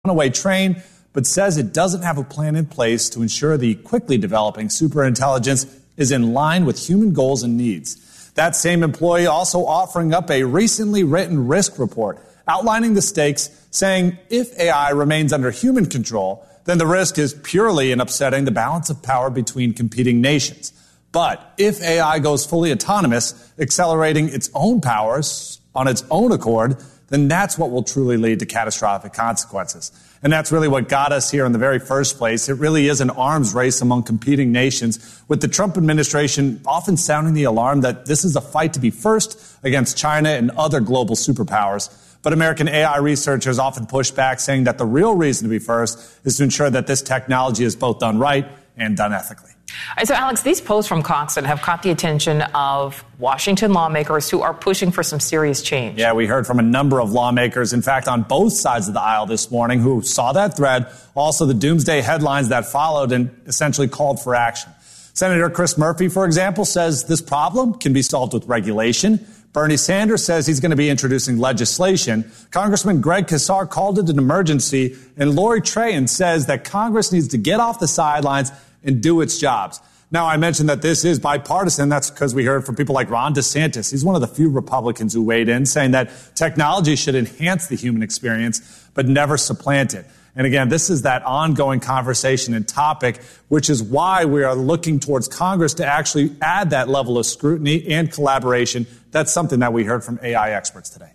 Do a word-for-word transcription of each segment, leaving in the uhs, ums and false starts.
runaway train, but says it doesn't have a plan in place to ensure the quickly developing superintelligence is in line with human goals and needs. That same employee also offering up a recently written risk report outlining the stakes, saying if A I remains under human control, then the risk is purely in upsetting the balance of power between competing nations. But if A I goes fully autonomous, accelerating its own powers on its own accord, then that's what will truly lead to catastrophic consequences. And that's really what got us here in the very first place. It really is an arms race among competing nations, with the Trump administration often sounding the alarm that this is a fight to be first against China and other global superpowers. But American A I researchers often push back, saying that the real reason to be first is to ensure that this technology is both done right and done ethically. So, Alex, these posts from Coxon have caught the attention of Washington lawmakers who are pushing for some serious change. Yeah, we heard from a number of lawmakers, in fact, on both sides of the aisle this morning, who saw that thread, also the doomsday headlines that followed, and essentially called for action. Senator Chris Murphy, for example, says this problem can be solved with regulation. Bernie Sanders says he's going to be introducing legislation. Congressman Greg Casar called it an emergency. And Lori Trahan says that Congress needs to get off the sidelines and do its jobs. Now, I mentioned that this is bipartisan. That's because we heard from people like Ron DeSantis. He's one of the few Republicans who weighed in, saying that technology should enhance the human experience, but never supplant it. And again, this is that ongoing conversation and topic, which is why we are looking towards Congress to actually add that level of scrutiny and collaboration. That's something that we heard from A I experts today.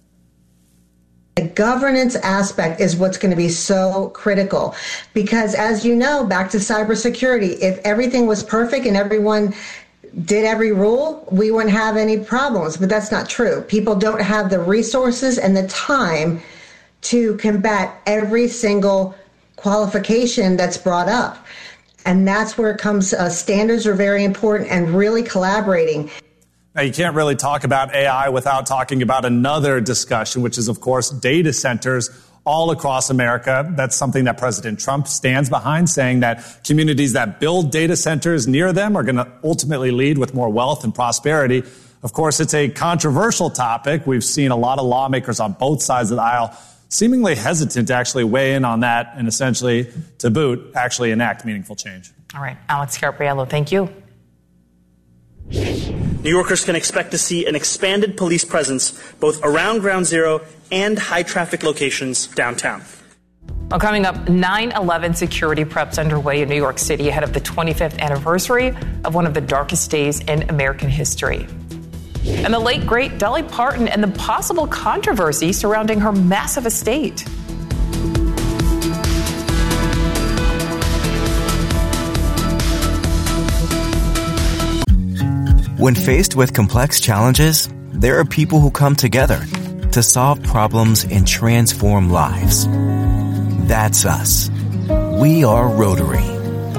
The governance aspect is what's going to be so critical because, as you know, back to cybersecurity, if everything was perfect and everyone did every rule, we wouldn't have any problems. But that's not true. People don't have the resources and the time to combat every single qualification that's brought up. And that's where it comes. Uh, standards are very important, and really collaborating. Now, you can't really talk about A I without talking about another discussion, which is, of course, data centers all across America. That's something that President Trump stands behind, saying that communities that build data centers near them are going to ultimately lead with more wealth and prosperity. Of course, it's a controversial topic. We've seen a lot of lawmakers on both sides of the aisle seemingly hesitant to actually weigh in on that and essentially, to boot, actually enact meaningful change. All right. Alex Carapriello, thank you. New Yorkers can expect to see an expanded police presence both around Ground Zero and high-traffic locations downtown. Well, coming up, nine eleven security preps underway in New York City ahead of the twenty-fifth anniversary of one of the darkest days in American history. And the late, great Dolly Parton and the possible controversy surrounding her massive estate. When faced with complex challenges, there are people who come together to solve problems and transform lives. That's us. We are Rotary.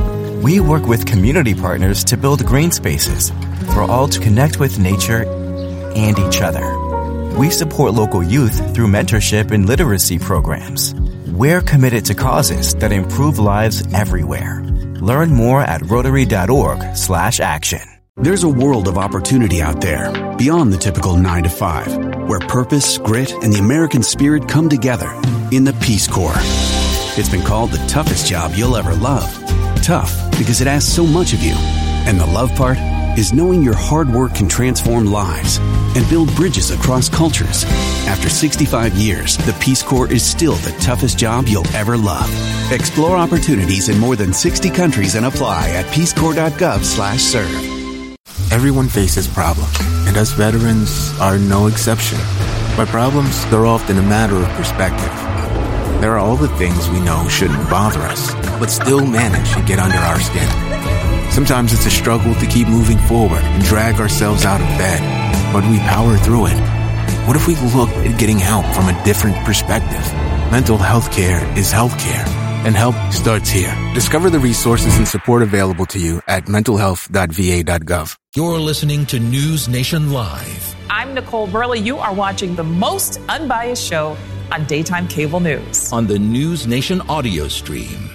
We work with community partners to build green spaces for all to connect with nature and each other. We support local youth through mentorship and literacy programs. We're committed to causes that improve lives everywhere. Learn more at rotary.org slash action. There's a world of opportunity out there, beyond the typical nine to five, where purpose, grit, and the American spirit come together in the Peace Corps. It's been called the toughest job you'll ever love. Tough because it asks so much of you. And the love part is knowing your hard work can transform lives and build bridges across cultures. After sixty-five years, the Peace Corps is still the toughest job you'll ever love. Explore opportunities in more than sixty countries and apply at peacecorps.gov slash serve. Everyone faces problems, and us veterans are no exception. But problems, they're often a matter of perspective. There are all the things we know shouldn't bother us, but still manage to get under our skin. Sometimes it's a struggle to keep moving forward and drag ourselves out of bed, but we power through it. What if we looked at getting help from a different perspective? Mental health care is health care, and help starts here. Discover the resources and support available to you at mental health dot v a dot gov. You're listening to News Nation Live. I'm Nicole Burley. You are watching the most unbiased show on daytime cable news. On the News Nation audio stream.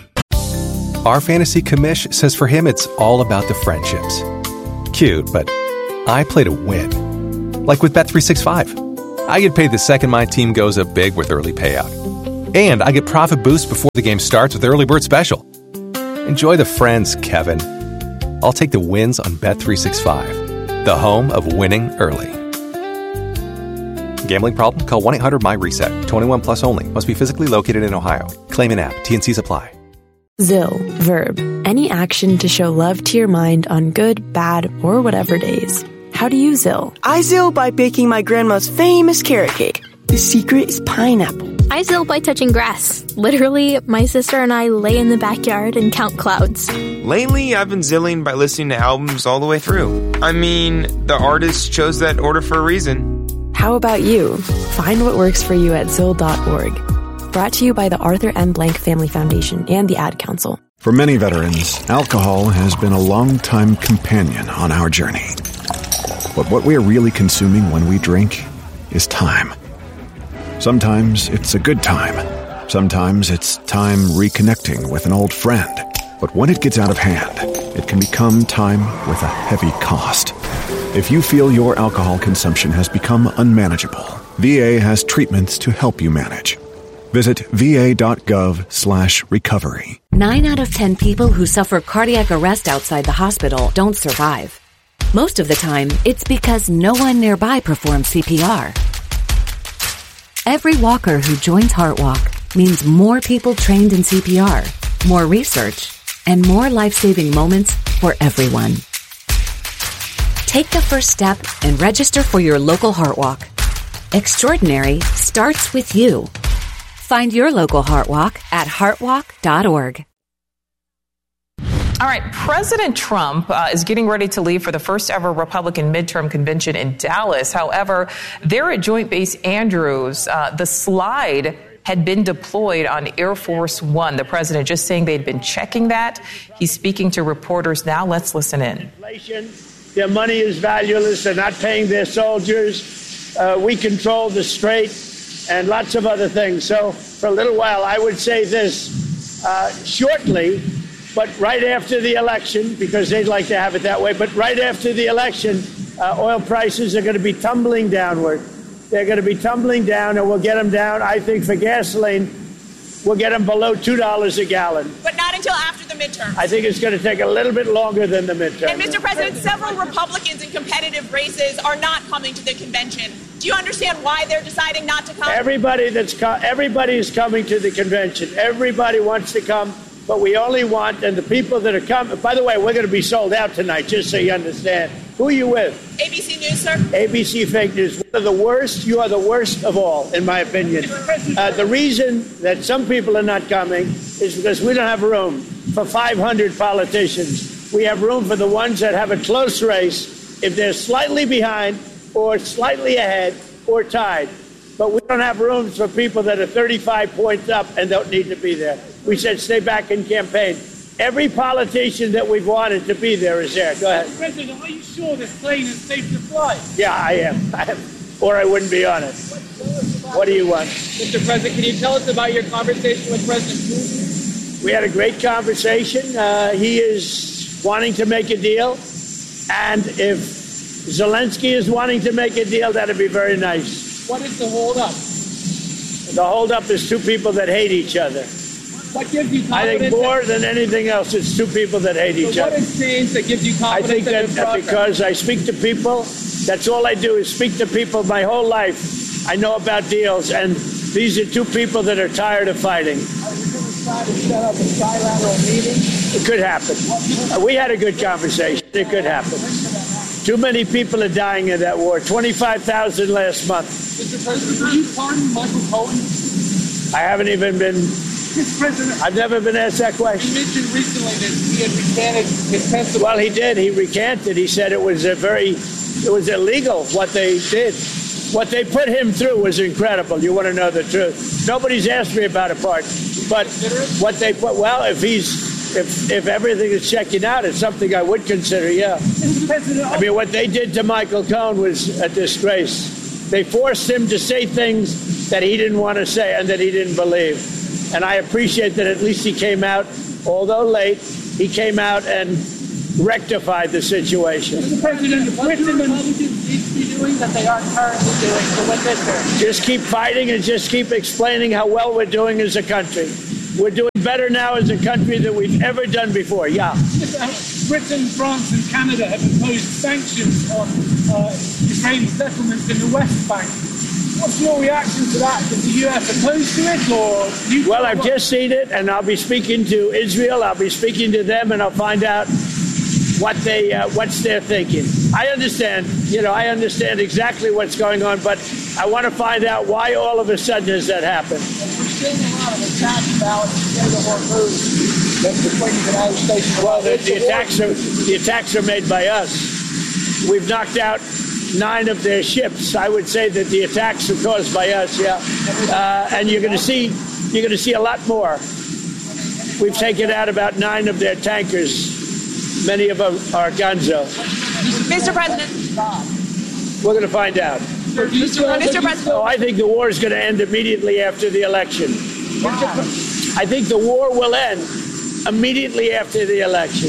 Our fantasy commish says for him it's all about the friendships. Cute, but I play to win. Like with Bet three sixty-five. I get paid the second my team goes up big with early payout. And I get profit boost before the game starts with Early Bird Special. Enjoy the friends, Kevin. I'll take the wins on Bet three sixty-five, the home of winning early. Gambling problem? Call one eight hundred my reset. twenty-one plus only. Must be physically located in Ohio. Claim in app. T and C's apply. Zill, verb. Any action to show love to your mind on good, bad, or whatever days. How do you Zill? I Zill by baking my grandma's famous carrot cake. The secret is pineapple. I Zill by touching grass. Literally, my sister and I lay in the backyard and count clouds. Lately, I've been zilling by listening to albums all the way through. I mean, the artist chose that order for a reason. How about you? Find what works for you at zill dot org. Brought to you by the Arthur M. Blank Family Foundation and the Ad Council. For many veterans, alcohol has been a long-time companion on our journey. But what we are really consuming when we drink is time. Sometimes it's a good time. Sometimes it's time reconnecting with an old friend. But when it gets out of hand, it can become time with a heavy cost. If you feel your alcohol consumption has become unmanageable, V A has treatments to help you manage. Visit va.gov slash recovery. Nine out of ten people who suffer cardiac arrest outside the hospital don't survive. Most of the time, it's because no one nearby performs C P R. Every walker who joins HeartWalk means more people trained in C P R, more research, and more life-saving moments for everyone. Take the first step and register for your local HeartWalk. Extraordinary starts with you. Find your local HeartWalk at heartwalk dot org. All right, President Trump uh, is getting ready to leave for the first ever Republican midterm convention in Dallas. However, there at Joint Base Andrews, uh, the slide had been deployed on Air Force One. The president just saying they'd been checking that. He's speaking to reporters now. Let's listen in. Inflation, their money is valueless. They're not paying their soldiers. Uh, we control the Strait and lots of other things. So for a little while, I would say this uh, shortly, but right after the election, because they'd like to have it that way, but right after the election, uh, oil prices are going to be tumbling downward. They're going to be tumbling down, and we'll get them down. I think for gasoline, we'll get them below two dollars a gallon. But not until after the midterm. I think it's going to take a little bit longer than the midterm. And, Mister President, several Republicans in competitive races are not coming to the convention. Do you understand why they're deciding not to come? Everybody that's co- everybody is coming to the convention. Everybody wants to come, but we only want, and the people that are coming, by the way, we're going to be sold out tonight, just so you understand. Who are you with? A B C News, sir. A B C fake news. One of the worst. You are the worst of all, in my opinion. Uh, the reason that some people are not coming is because we don't have room for five hundred politicians. We have room for the ones that have a close race, if they're slightly behind or slightly ahead or tied. But we don't have rooms for people that are thirty-five points up and don't need to be there. We said stay back and campaign. Every politician that we've wanted to be there is there. Go ahead. Mister President, are you sure this plane is safe to fly? Yeah, I am. I am. Or I wouldn't be on it. What do you want? Mister President, can you tell us about your conversation with President Putin? We had a great conversation. Uh, he is wanting to make a deal. And if Zelensky is wanting to make a deal, that'd be very nice. What is the holdup? The holdup is two people that hate each other. What gives you confidence? I think more than anything else, it's two people that hate so each what other. What has changed that gives you confidence? I think that, that because I speak to people, that's all I do is speak to people my whole life. I know about deals, and these are two people that are tired of fighting. Are you going to try to set up a bilateral meeting? It could happen. Uh, we had a good conversation. It could happen. Too many people are dying in that war. twenty-five thousand last month. Mister President, will you pardon Michael Cohen? I haven't even been... Mister President, I've never been asked that question. You mentioned recently that he had recanted his testimony. Well, he did. He recanted. He said it was a very, it was illegal what they did. What they put him through was incredible. You want to know the truth. Nobody's asked me about a part. But what they put, well, if he's, if if everything is checking out, it's something I would consider, yeah. I mean, what they did to Michael Cohen was a disgrace. They forced him to say things that he didn't want to say and that he didn't believe. And I appreciate that at least he came out, although late, he came out and rectify the situation. Mister President, what do Republicans need to be doing that they aren't currently doing to win this term? Just keep fighting and just keep explaining how well we're doing as a country. We're doing better now as a country than we've ever done before. Yeah. Britain, France, and Canada have imposed sanctions on uh, Israeli settlements in the West Bank. What's your reaction to that? Is the U S opposed to it, or you? Well, I've just seen it, and I'll be speaking to Israel. I'll be speaking to them, and I'll find out what they uh, what's their thinking. I understand, you know, I understand exactly what's going on, but I want to find out why all of a sudden has that happened. We're seeing a lot of attacks about the Hormuz between the United States and the Well, the, the attacks are the attacks are made by us. We've knocked out nine of their ships. I would say that the attacks are caused by us. Yeah, uh, and you're going to see you're going to see a lot more. We've taken out about nine of their tankers. Many of them are Gonzo. Mister President. We're going to find out. Mister President. Oh, I think the war is going to end immediately after the election. I think the war will end immediately after the election.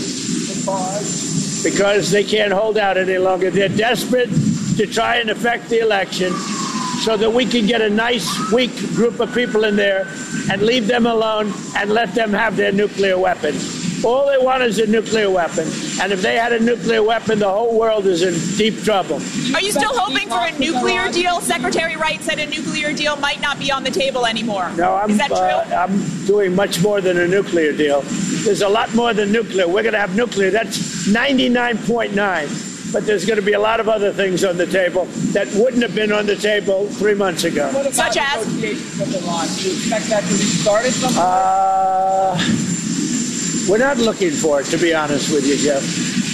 Because they can't hold out any longer. They're desperate to try and affect the election so that we can get a nice, weak group of people in there and leave them alone and let them have their nuclear weapon. All they want is a nuclear weapon. And if they had a nuclear weapon, the whole world is in deep trouble. Are you still hoping for a nuclear deal? Secretary Wright said a nuclear deal might not be on the table anymore. No, I'm, is that true? Uh, I'm doing much more than a nuclear deal. There's a lot more than nuclear. We're going to have nuclear. That's ninety-nine point nine. But there's going to be a lot of other things on the table that wouldn't have been on the table three months ago. What about Such as? negotiations with Iran? Do you expect that to be started sometime? Uh, we're not looking for it, to be honest with you, Jeff.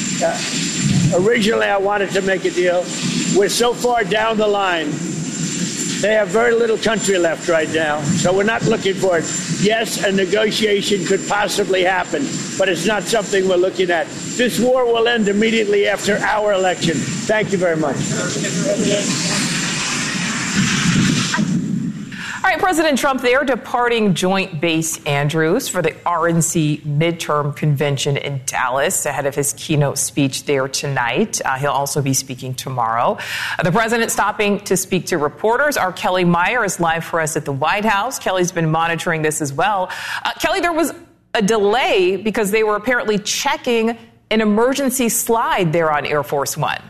Uh, originally, I wanted to make a deal. We're so far down the line. They have very little country left right now, so we're not looking for it. Yes, a negotiation could possibly happen, but it's not something we're looking at. This war will end immediately after our election. Thank you very much. All right, President Trump, they're departing Joint Base Andrews for the R N C midterm convention in Dallas ahead of his keynote speech there tonight. Uh, he'll also be speaking tomorrow. Uh, the president stopping to speak to reporters. Our Kelly Meyer is live for us at the White House. Kelly's been monitoring this as well. Uh, Kelly, there was a delay because they were apparently checking an emergency slide there on Air Force One.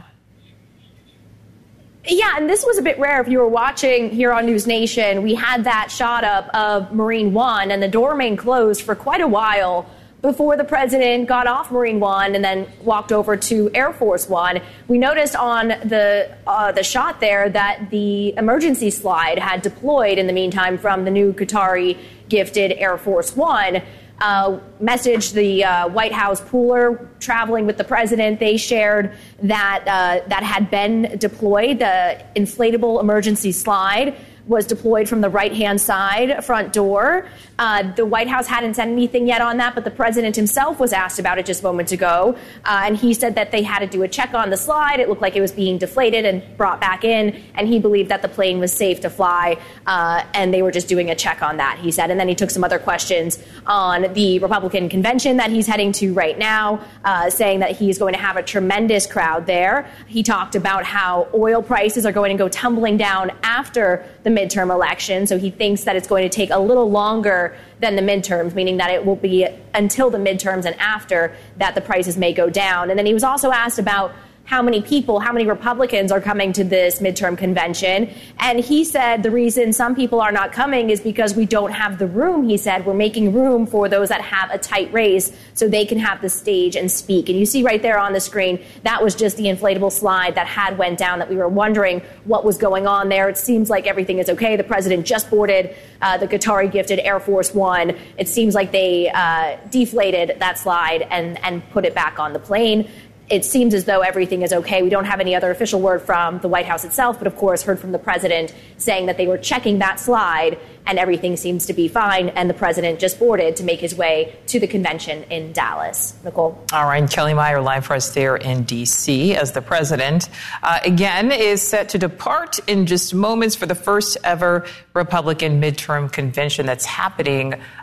Yeah, and this was a bit rare. If you were watching here on News Nation, we had that shot up of Marine One, and the door remained closed for quite a while before the president got off Marine One and then walked over to Air Force One. We noticed on the uh, the shot there that the emergency slide had deployed in the meantime from the new Qatari gifted Air Force One. Uh, messaged the uh, White House pooler traveling with the president. They shared that uh, that had been deployed. The inflatable emergency slide was deployed from the right-hand side front door. Uh, the White House hadn't said anything yet on that, but the president himself was asked about it just moments ago, uh, and he said that they had to do a check on the slide. It looked like it was being deflated and brought back in, and he believed that the plane was safe to fly, uh, and they were just doing a check on that, he said. And then he took some other questions on the Republican convention that he's heading to right now, uh, saying that he's going to have a tremendous crowd there. He talked about how oil prices are going to go tumbling down after the midterm election, so he thinks that it's going to take a little longer than the midterms, meaning that it will be until the midterms and after that the prices may go down. And then he was also asked about how many people, how many Republicans are coming to this midterm convention. And he said the reason some people are not coming is because we don't have the room. He said we're making room for those that have a tight race so they can have the stage and speak. And you see right there on the screen, that was just the inflatable slide that had went down that we were wondering what was going on there. It seems like everything is okay. The president just boarded uh, the Qatari gifted Air Force One. It seems like they uh, deflated that slide and, and put it back on the plane. It seems as though everything is okay. We don't have any other official word from the White House itself, but of course heard from the president saying that they were checking that slide and everything seems to be fine. And the president just boarded to make his way to the convention in Dallas. Nicole. All right. Kelly Meyer live for us there in D C as the president, uh, again, is set to depart in just moments for the first ever Republican midterm convention that's happening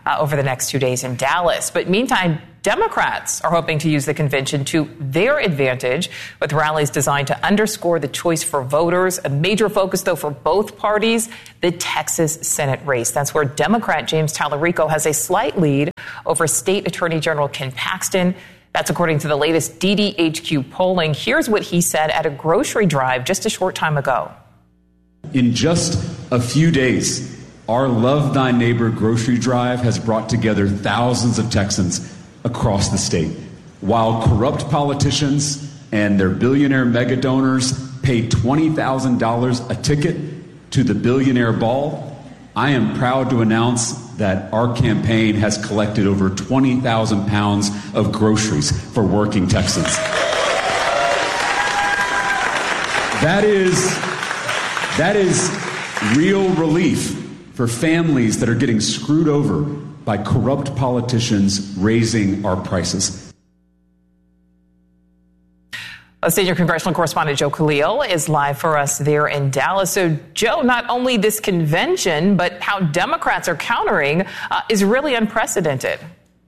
uh, over the next two days in Dallas. But meantime, Democrats are hoping to use the convention to their advantage with rallies designed to underscore the choice for voters. A major focus, though, for both parties, the Texas Senate race. That's where Democrat James Talarico has a slight lead over State Attorney General Ken Paxton. That's according to the latest D D H Q polling. Here's what he said at a grocery drive just a short time ago. In just a few days, our Love Thy Neighbor grocery drive has brought together thousands of Texans across the state. While corrupt politicians and their billionaire mega donors pay twenty thousand dollars a ticket to the Billionaire Ball, I am proud to announce that our campaign has collected over twenty thousand pounds of groceries for working Texans. That is, that is real relief for families that are getting screwed over by corrupt politicians raising our prices. A senior congressional correspondent Joe Khalil is live for us there in Dallas. So, Joe, not only this convention, but how Democrats are countering uh, is really unprecedented.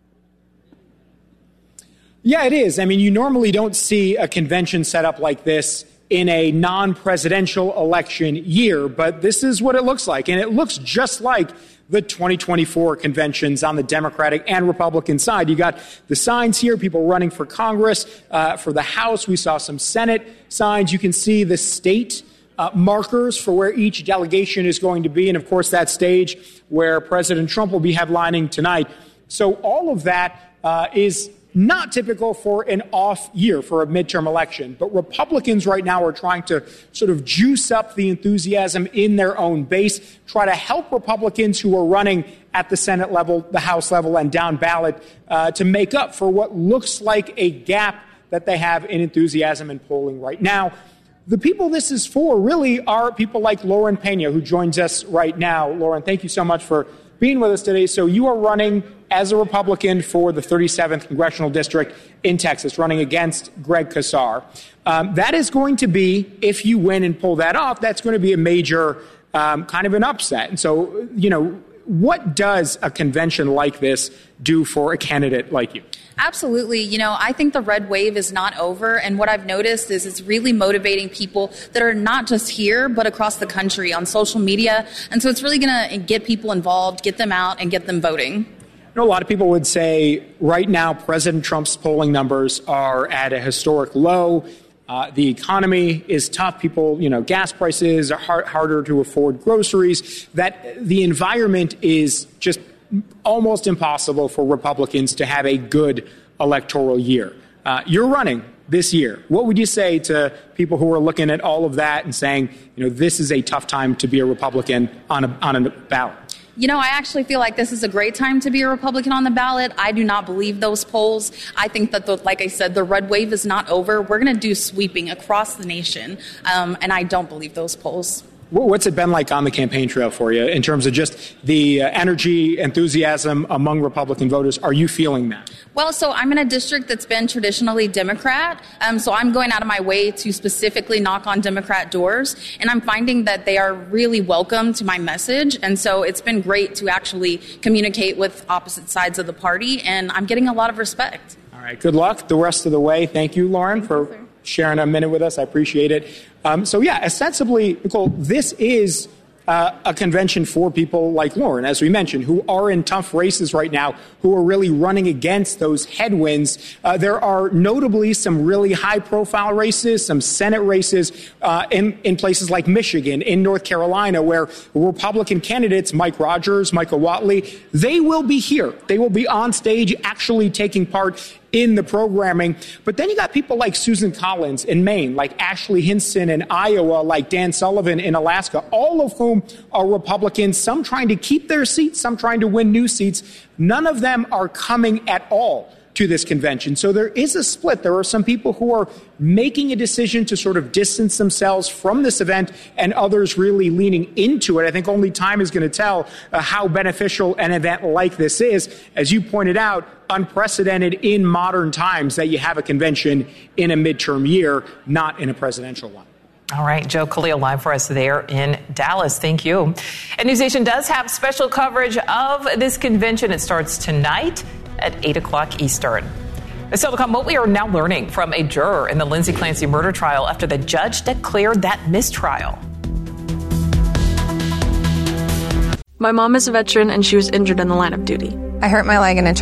Yeah, it is. I mean, you normally don't see a convention set up like this in a non-presidential election year, but this is what it looks like. And it looks just like the twenty twenty-four conventions on the Democratic and Republican side. You got the signs here, people running for Congress, uh, for the House. We saw some Senate signs. You can see the state uh, markers for where each delegation is going to be. And, of course, that stage where President Trump will be headlining tonight. So all of that uh, is not typical for an off year for a midterm election. But Republicans right now are trying to sort of juice up the enthusiasm in their own base, try to help Republicans who are running at the Senate level, the House level, and down ballot uh, to make up for what looks like a gap that they have in enthusiasm and polling right now. The people this is for really are people like Lauren Pena, who joins us right now. Lauren, thank you so much for being with us today. So you are running as a Republican for the thirty-seventh Congressional District in Texas, running against Greg Casar. Um, that is going to be, if you win and pull that off, that's going to be a major um, kind of an upset. And so, you know, what does a convention like this do for a candidate like you? Absolutely. You know, I think the red wave is not over. And what I've noticed is it's really motivating people that are not just here, but across the country on social media. And so it's really going to get people involved, get them out, and get them voting. You know, a lot of people would say right now President Trump's polling numbers are at a historic low. Uh, the economy is tough. People, you know, gas prices are hard, harder to afford groceries. That the environment is just almost impossible for Republicans to have a good electoral year. Uh, you're running this year. What would you say to people who are looking at all of that and saying, you know, this is a tough time to be a Republican on a, on a ballot? You know, I actually feel like this is a great time to be a Republican on the ballot. I do not believe those polls. I think that, the, like I said, the red wave is not over. We're going to do sweeping across the nation, um, and I don't believe those polls. What's it been like on the campaign trail for you in terms of just the uh, energy, enthusiasm among Republican voters? Are you feeling that? Well, so I'm in a district that's been traditionally Democrat, um, so I'm going out of my way to specifically knock on Democrat doors, and I'm finding that they are really welcome to my message, and so it's been great to actually communicate with opposite sides of the party, and I'm getting a lot of respect. All right, good luck the rest of the way. Thank you, Lauren, Thank for you, sharing a minute with us. I appreciate it. Um, so, yeah, ostensibly, Nicole, this is uh, a convention for people like Lauren, as we mentioned, who are in tough races right now, who are really running against those headwinds. Uh, there are notably some really high-profile races, some Senate races uh, in, in places like Michigan, in North Carolina, where Republican candidates, Mike Rogers, Michael Whatley, they will be here. They will be on stage actually taking part in the programming. But then you got people like Susan Collins in Maine, like Ashley Hinson in Iowa, like Dan Sullivan in Alaska, all of whom are Republicans, some trying to keep their seats, some trying to win new seats. None of them are coming at all to this convention. So there is a split. There are some people who are making a decision to sort of distance themselves from this event and others really leaning into it. I think only time is going to tell uh, how beneficial an event like this is. As you pointed out, unprecedented in modern times that you have a convention in a midterm year, not in a presidential one. All right, Joe Khalil live for us there in Dallas. Thank you. And NewsNation does have special coverage of this convention. It starts tonight at eight o'clock Eastern. So what we are now learning from a juror in the Lindsay Clancy murder trial after the judge declared that mistrial. My mom is a veteran and she was injured in the line of duty. I hurt my leg in a